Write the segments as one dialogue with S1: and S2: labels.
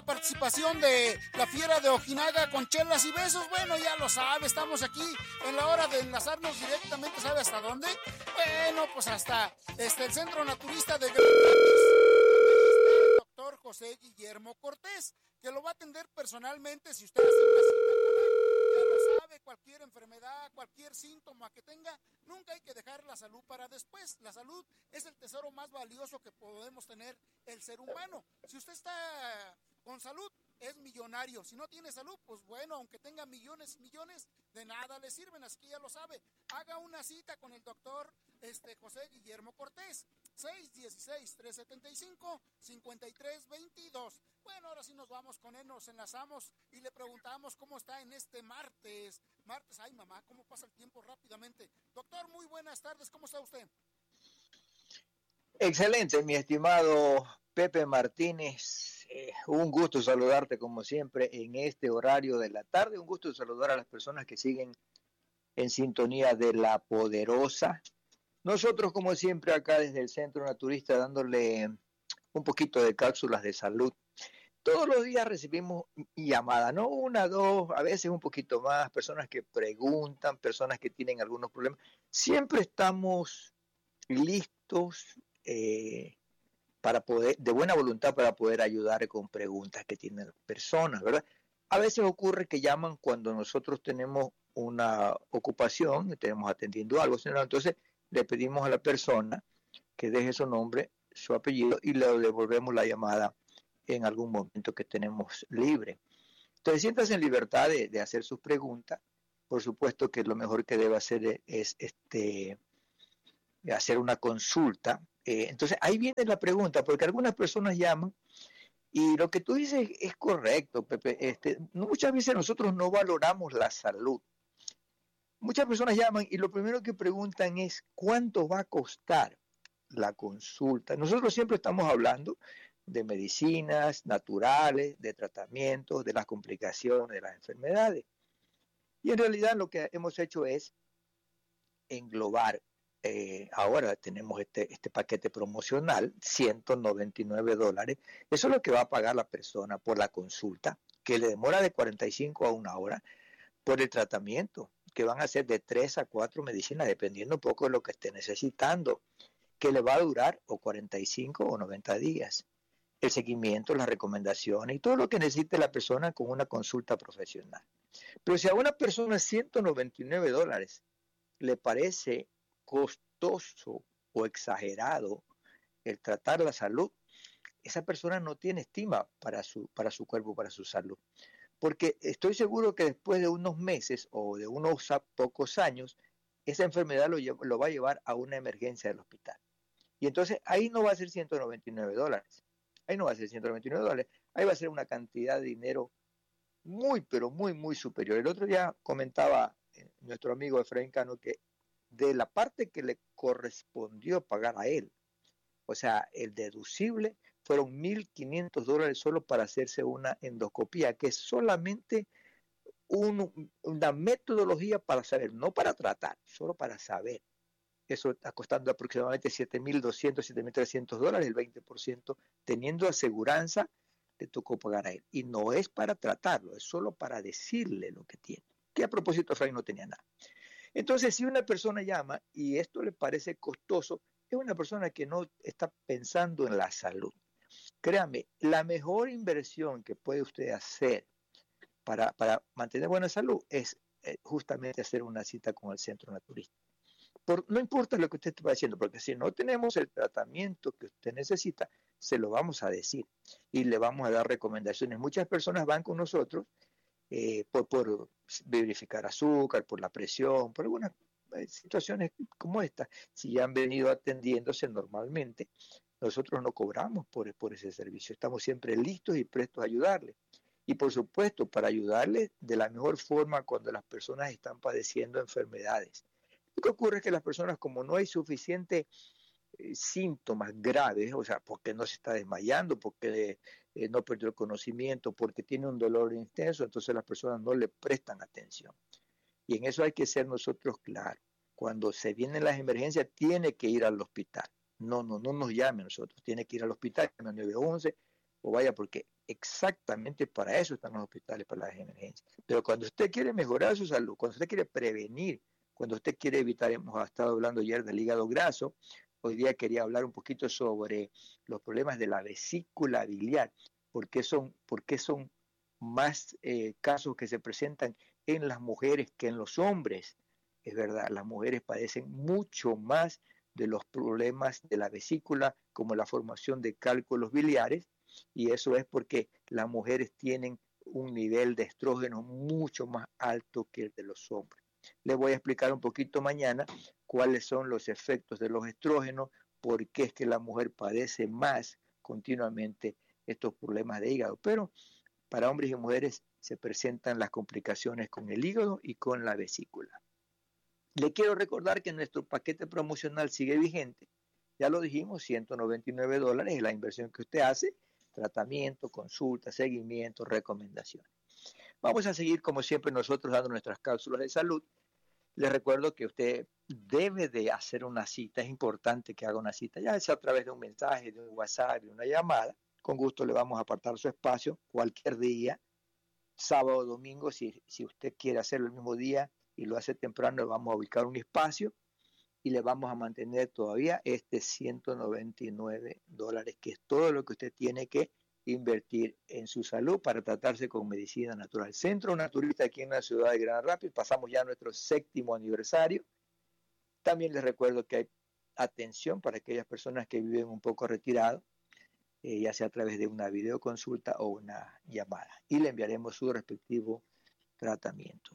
S1: la participación de la Fiera de Ojinaga con chelas y besos. Bueno, ya lo sabe, estamos aquí en la hora de enlazarnos directamente, ¿sabe hasta dónde? Bueno, pues hasta el Centro Naturista de doctor José Guillermo Cortés, que lo va a atender personalmente si usted hace una cita con él. Ya lo sabe, cualquier enfermedad, cualquier síntoma que tenga, nunca hay que dejar la salud para después. La salud es el tesoro más valioso que podemos tener el ser humano. Si usted está con salud, es millonario. Si no tiene salud, pues bueno, aunque tenga millones y millones, de nada le sirven. Así que ya lo sabe, haga una cita con el doctor José Guillermo Cortés. 616-375-5322. Bueno, ahora sí nos vamos con él, nos enlazamos y le preguntamos cómo está en este martes. Ay mamá, cómo pasa el tiempo rápidamente. Doctor, muy buenas tardes, ¿cómo está usted?
S2: Excelente, mi estimado Pepe Martínez. Un gusto saludarte como siempre en este horario de la tarde. Un gusto saludar a las personas que siguen en sintonía de La Poderosa. Nosotros, como siempre, acá desde el Centro Naturista, dándole un poquito de cápsulas de salud. Todos los días recibimos llamadas, no una, dos, a veces un poquito más, personas que preguntan, personas que tienen algunos problemas. Siempre estamos listos para poder, de buena voluntad, para poder ayudar con preguntas que tienen personas, ¿verdad? A veces ocurre que llaman cuando nosotros tenemos una ocupación, tenemos atendiendo algo, entonces le pedimos a la persona que deje su nombre, su apellido y le devolvemos la llamada en algún momento que tenemos libre. Entonces, siéntase en libertad de hacer sus preguntas. Por supuesto que lo mejor que debe hacer es hacer una consulta. Entonces, ahí viene la pregunta, porque algunas personas llaman y lo que tú dices es correcto, Pepe. Muchas veces nosotros no valoramos la salud. Muchas personas llaman y lo primero que preguntan es ¿cuánto va a costar la consulta? Nosotros siempre estamos hablando de medicinas naturales, de tratamientos, de las complicaciones, de las enfermedades. Y en realidad lo que hemos hecho es englobar. Ahora tenemos este paquete promocional, $199. Eso es lo que va a pagar la persona por la consulta, que le demora de 45 a una hora, por el tratamiento, que van a ser de 3 a 4 medicinas, dependiendo un poco de lo que esté necesitando, que le va a durar o 45 o 90 días. El seguimiento, las recomendaciones y todo lo que necesite la persona con una consulta profesional. Pero si a una persona $199 le parece costoso o exagerado el tratar la salud, esa persona no tiene estima para su cuerpo, para su salud. Porque estoy seguro que después de unos meses o de unos pocos años, esa enfermedad lo va a llevar a una emergencia del hospital. Y entonces ahí no va a ser $199. Ahí no va a ser $199. Ahí va a ser una cantidad de dinero muy, pero muy, muy superior. El otro día comentaba nuestro amigo Efraín Cano que de la parte que le correspondió pagar a él, o sea, el deducible, fueron $1,500 solo para hacerse una endoscopía, que es solamente una metodología para saber, no para tratar, solo para saber. Eso está costando aproximadamente $7,200, $7,300, el 20%, teniendo aseguranza, le tocó pagar a él. Y no es para tratarlo, es solo para decirle lo que tiene. Que a propósito, Frank no tenía nada. Entonces, si una persona llama y esto le parece costoso, es una persona que no está pensando en la salud. Créame, la mejor inversión que puede usted hacer para mantener buena salud es justamente hacer una cita con el centro naturista. No importa lo que usted esté haciendo, porque si no tenemos el tratamiento que usted necesita, se lo vamos a decir y le vamos a dar recomendaciones. Muchas personas van con nosotros por verificar azúcar, por la presión, por algunas situaciones como esta. Si ya han venido atendiéndose normalmente, nosotros no cobramos por ese servicio. Estamos siempre listos y prestos a ayudarle. Y por supuesto, para ayudarle de la mejor forma cuando las personas están padeciendo enfermedades. Lo que ocurre es que las personas, como no hay suficiente síntomas graves, o sea, porque no se está desmayando, porque no perdió el conocimiento, porque tiene un dolor intenso, entonces las personas no le prestan atención. Y en eso hay que ser nosotros claros. Cuando se vienen las emergencias, tiene que ir al hospital. No nos llame a nosotros, tiene que ir al hospital, llame al 911 o vaya, porque Exactamente para eso están los hospitales, para las emergencias. Pero cuando usted quiere mejorar su salud, cuando usted quiere prevenir, cuando usted quiere evitar, hemos estado hablando ayer del hígado graso, hoy día quería hablar un poquito sobre los problemas de la vesícula biliar, por qué son más casos que se presentan en las mujeres que en los hombres. Es verdad, las mujeres padecen mucho más de los problemas de la vesícula, como la formación de cálculos biliares, y eso es porque las mujeres tienen un nivel de estrógeno mucho más alto que el de los hombres. Les voy a explicar un poquito mañana cuáles son los efectos de los estrógenos, por qué es que la mujer padece más continuamente estos problemas de hígado. Pero para hombres y mujeres se presentan las complicaciones con el hígado y con la vesícula. Le quiero recordar que nuestro paquete promocional sigue vigente. Ya lo dijimos, $199 es la inversión que usted hace, tratamiento, consulta, seguimiento, recomendaciones. Vamos a seguir como siempre nosotros dando nuestras cápsulas de salud. Les recuerdo que usted debe de hacer una cita, es importante que haga una cita, ya sea a través de un mensaje, de un WhatsApp, de una llamada. Con gusto le vamos a apartar su espacio cualquier día, sábado o domingo, si usted quiere hacerlo el mismo día y lo hace temprano, le vamos a ubicar un espacio y le vamos a mantener todavía este $199, que es todo lo que usted tiene que invertir en su salud para tratarse con medicina natural. Centro Naturista aquí en la ciudad de Grand Rapids, pasamos ya a nuestro 7º aniversario. También les recuerdo que hay atención para aquellas personas que viven un poco retirados, ya sea a través de una videoconsulta o una llamada, y le enviaremos su respectivo tratamiento.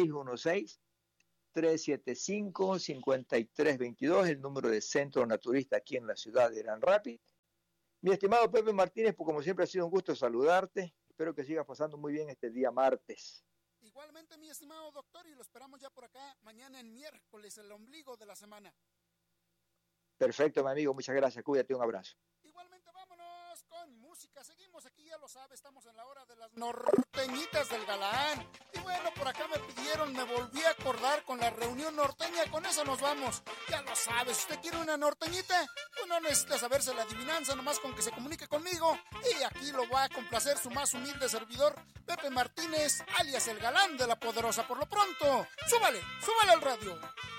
S2: 616-375-5322, el número de Centro Naturista aquí en la ciudad de Grand Rapids. Mi estimado Pepe Martínez, pues como siempre ha sido un gusto saludarte. Espero que sigas pasando muy bien este día martes.
S1: Igualmente, mi estimado doctor, y lo esperamos ya por acá mañana en miércoles, el ombligo de la semana.
S2: Perfecto, mi amigo, muchas gracias, cuídate, un abrazo.
S1: Igualmente, vámonos con música. Seguimos aquí, ya lo sabe, estamos en la hora de las norteñitas del galán. Y bueno, por acá me pidieron, me volví a acordar con la reunión norteña, con eso nos vamos. Ya lo sabes, si usted quiere una norteñita, pues no necesita saberse la adivinanza, nomás con que se comunique conmigo. Y aquí lo va a complacer su más humilde servidor, Pepe Martínez, alias el galán de la poderosa. Por lo pronto, súbale al radio.